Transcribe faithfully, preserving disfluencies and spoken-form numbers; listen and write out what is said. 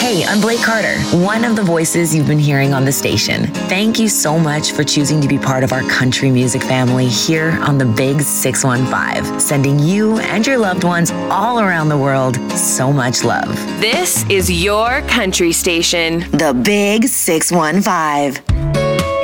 Hey, I'm Blake Carter, one of the voices you've been hearing on the station. Thank you so much for choosing to be part of our country music family here on the Big six one five, sending you and your loved ones all around the world so much love. This is your country station. The Big six one five.